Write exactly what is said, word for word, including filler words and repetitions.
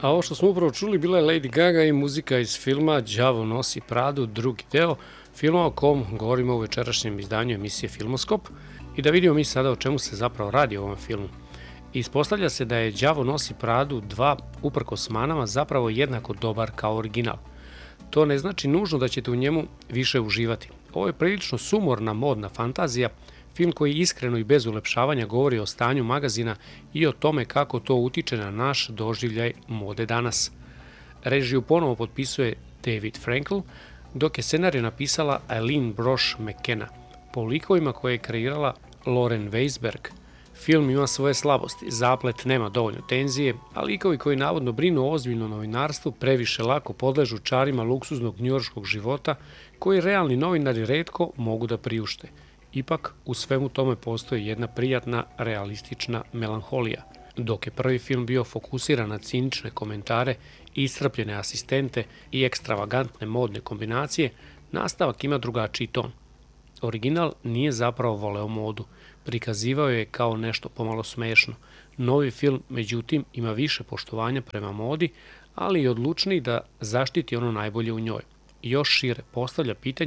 A ovo što smo upravo čuli bila je Lady Gaga i muzika iz filma Đavo nosi Pradu, drugi deo filma o kom govorimo u večerašnjem izdanju emisije Filmoskop i da vidimo mi sada o čemu se zapravo radi u ovom filmu. Ispostavlja se da je Đavo nosi Pradu dva, uprkos manama, zapravo jednako dobar kao original. To ne znači nužno da ćete u njemu više uživati. Ovo je prilično sumorna modna fantazija, film koji iskreno i bez ulepšavanja govori o stanju magazina i o tome kako to utiče na naš doživljaj mode danas. Režiju ponovo potpisuje David Frankel, dok je scenarij napisala Eileen Brosh McKenna, po likovima koje je kreirala Lauren Weisberg. Film ima svoje slabosti, zaplet nema dovoljno tenzije, a likovi koji navodno brinu o ozbiljnom novinarstvu previše lako podležu čarima luksuznog njujorškog života koji realni novinari retko mogu da priušte. Ipak, u svemu tome postoji jedna prijatna, realistična melanholija. Dok je prvi film bio fokusiran na cinične komentare, iscrpljene asistente i ekstravagantne modne kombinacije, nastavak ima drugačiji ton. Original nije zapravo voleo modu, prikazivao je kao nešto pomalo smešno. Novi film, međutim, ima više poštovanja prema modi, ali i odlučniji da zaštiti ono najbolje u njoj. Još šire postavlja pitanje